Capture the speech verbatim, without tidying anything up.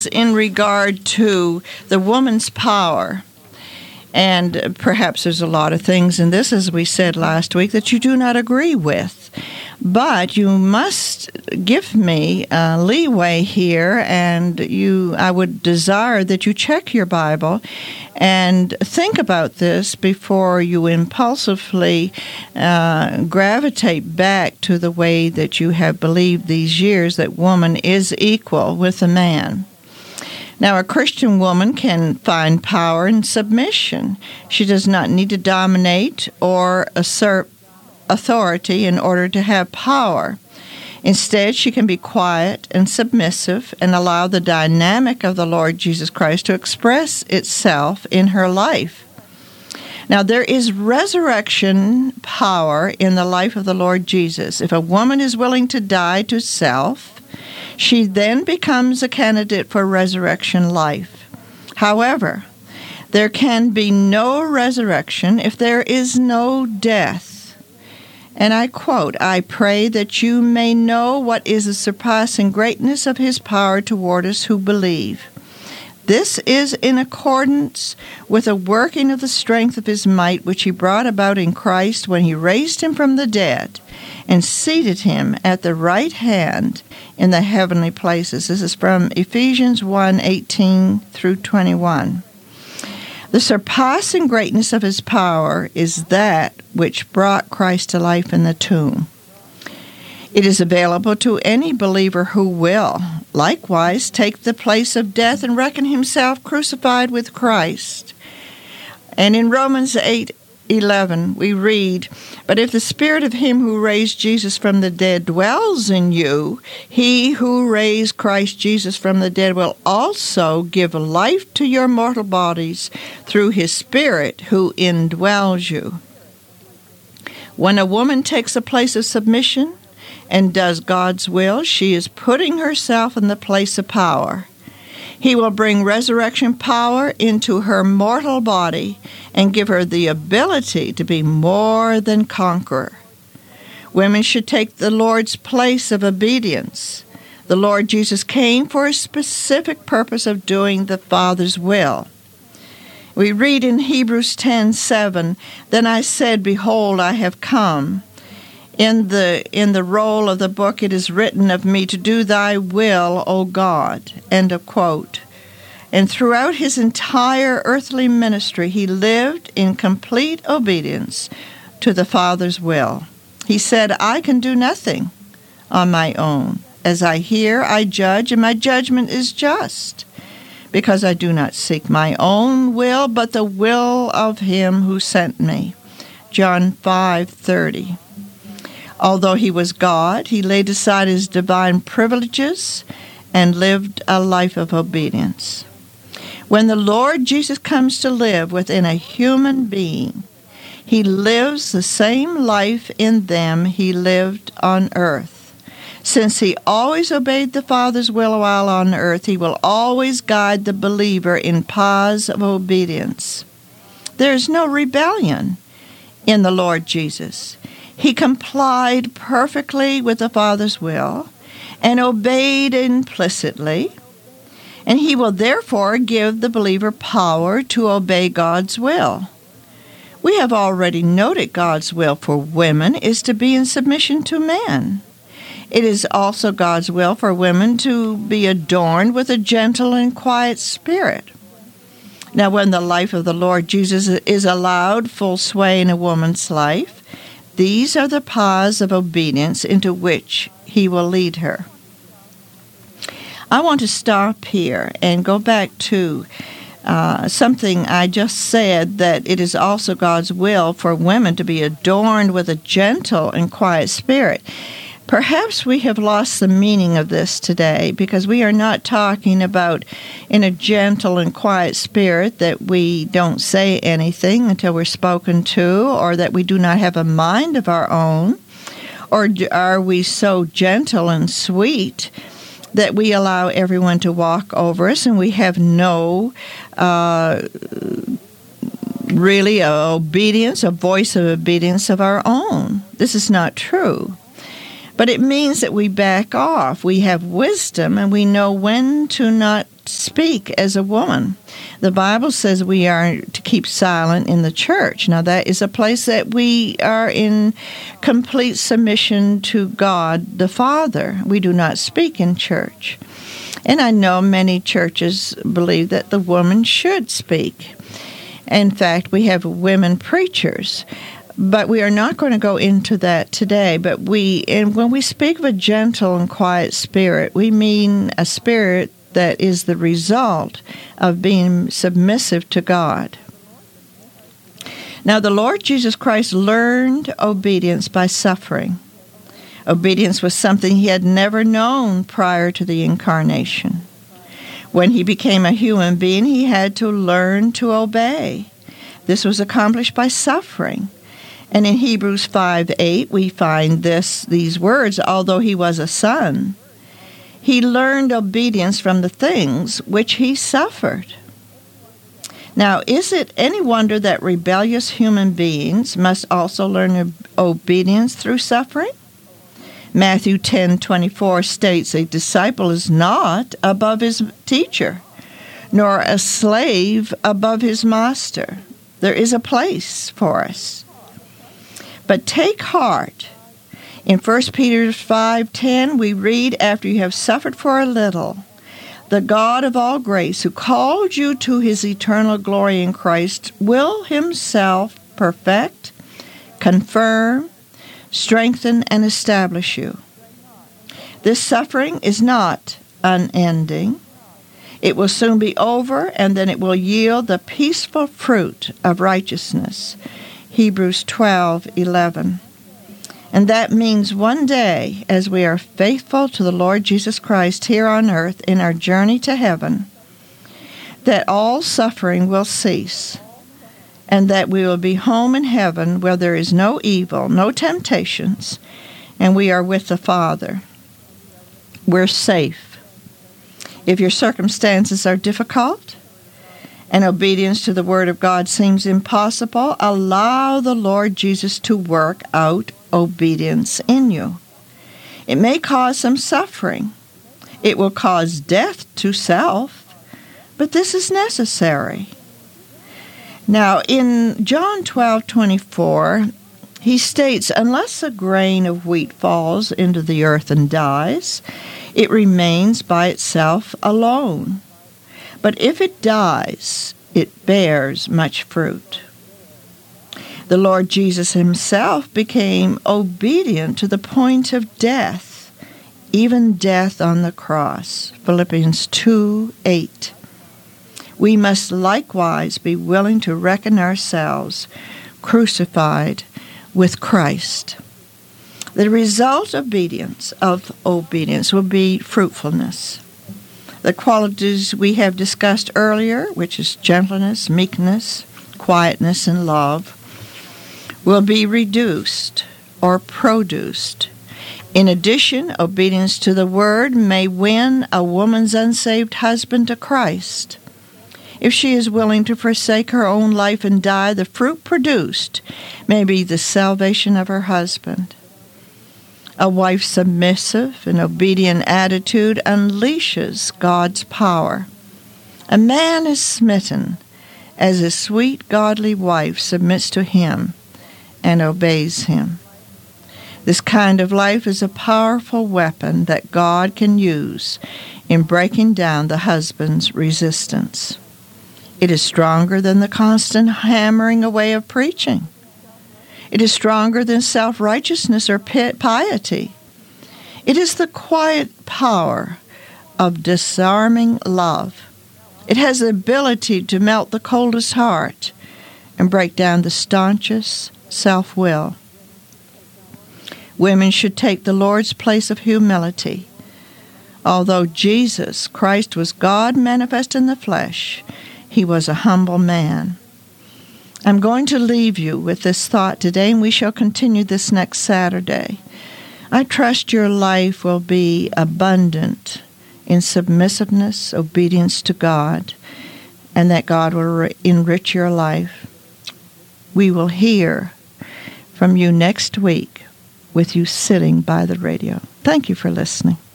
in regard to the woman's power. And perhaps there's a lot of things in this, as we said last week, that you do not agree with. But you must give me uh, leeway here, and you, I would desire that you check your Bible and think about this before you impulsively uh, gravitate back to the way that you have believed these years that woman is equal with a man. Now, a Christian woman can find power in submission. She does not need to dominate or assert authority in order to have power. Instead, she can be quiet and submissive and allow the dynamic of the Lord Jesus Christ to express itself in her life. Now, there is resurrection power in the life of the Lord Jesus. If a woman is willing to die to self, she then becomes a candidate for resurrection life. However, there can be no resurrection if there is no death. And I quote, "I pray that you may know what is the surpassing greatness of his power toward us who believe. This is in accordance with a working of the strength of his might, which he brought about in Christ when he raised him from the dead and seated him at the right hand in the heavenly places." This is from Ephesians one, eighteen through twenty-one. The surpassing greatness of his power is that which brought Christ to life in the tomb. It is available to any believer who will, likewise, take the place of death and reckon himself crucified with Christ. And in Romans eight eleven, we read, "But if the spirit of him who raised Jesus from the dead dwells in you, he who raised Christ Jesus from the dead will also give life to your mortal bodies through his Spirit who indwells you." When a woman takes a place of submission and does God's will, she is putting herself in the place of power. He will bring resurrection power into her mortal body and give her the ability to be more than conqueror. Women should take the Lord's place of obedience. The Lord Jesus came for a specific purpose of doing the Father's will. We read in Hebrews ten seven, "Then I said, Behold, I have come. In the in the roll of the book it is written of me to do thy will, O God." End of quote. And throughout his entire earthly ministry, he lived in complete obedience to the Father's will. He said, "I can do nothing on my own. As I hear, I judge, and my judgment is just, because I do not seek my own will, but the will of him who sent me." John five thirty. Although he was God, he laid aside his divine privileges and lived a life of obedience. When the Lord Jesus comes to live within a human being, he lives the same life in them he lived on earth. Since he always obeyed the Father's will while on earth, he will always guide the believer in paths of obedience. There is no rebellion in the Lord Jesus. He complied perfectly with the Father's will and obeyed implicitly, and he will therefore give the believer power to obey God's will. We have already noted God's will for women is to be in submission to men. It is also God's will for women to be adorned with a gentle and quiet spirit. Now, when the life of the Lord Jesus is allowed full sway in a woman's life, these are the paths of obedience into which he will lead her. I want to stop here and go back to uh, something I just said, that it is also God's will for women to be adorned with a gentle and quiet spirit. Perhaps we have lost the meaning of this today, because we are not talking about in a gentle and quiet spirit that we don't say anything until we're spoken to, or that we do not have a mind of our own, or are we so gentle and sweet that we allow everyone to walk over us and we have no uh, really a obedience, a voice of obedience of our own. This is not true. But it means that we back off. We have wisdom, and we know when to not speak as a woman. The Bible says we are to keep silent in the church. Now, that is a place that we are in complete submission to God the Father. We do not speak in church. And I know many churches believe that the woman should speak. In fact, we have women preachers. But we are not going to go into that today. But we, and when we speak of a gentle and quiet spirit, we mean a spirit that is the result of being submissive to God. Now, the Lord Jesus Christ learned obedience by suffering. Obedience was something he had never known prior to the incarnation. When he became a human being, he had to learn to obey. This was accomplished by suffering. And in Hebrews five eight, we find this these words, although he was a son, he learned obedience from the things which he suffered. Now, is it any wonder that rebellious human beings must also learn obedience through suffering? Matthew ten twenty-four states, a disciple is not above his teacher, nor a slave above his master. There is a place for us. But take heart. In First Peter five ten, we read, after you have suffered for a little, the God of all grace, who called you to his eternal glory in Christ, will himself perfect, confirm, strengthen, and establish you. This suffering is not unending. It will soon be over, and then it will yield the peaceful fruit of righteousness. Hebrews twelve eleven. And that means one day, as we are faithful to the Lord Jesus Christ here on earth in our journey to heaven, that all suffering will cease, and that we will be home in heaven where there is no evil, no temptations, and we are with the Father. We're safe. If your circumstances are difficult, and obedience to the Word of God seems impossible, allow the Lord Jesus to work out obedience in you. It may cause some suffering. It will cause death to self, but this is necessary. Now, in John twelve twenty-four, he states, unless a grain of wheat falls into the earth and dies, it remains by itself alone. But if it dies, it bears much fruit. The Lord Jesus himself became obedient to the point of death, even death on the cross. Philippians two eight. We must likewise be willing to reckon ourselves crucified with Christ. The result of obedience, of obedience will be fruitfulness. The qualities we have discussed earlier, which is gentleness, meekness, quietness, and love, will be reduced or produced. In addition, obedience to the Word may win a woman's unsaved husband to Christ. If she is willing to forsake her own life and die, the fruit produced may be the salvation of her husband. A wife's submissive and obedient attitude unleashes God's power. A man is smitten as a sweet, godly wife submits to him and obeys him. This kind of life is a powerful weapon that God can use in breaking down the husband's resistance. It is stronger than the constant hammering away of preaching. It is stronger than self-righteousness or piety. It is the quiet power of disarming love. It has the ability to melt the coldest heart and break down the staunchest self-will. Women should take the Lord's place of humility. Although Jesus Christ was God manifest in the flesh, he was a humble man. I'm going to leave you with this thought today, and we shall continue this next Saturday. I trust your life will be abundant in submissiveness, obedience to God, and that God will re- enrich your life. We will hear from you next week with you sitting by the radio. Thank you for listening.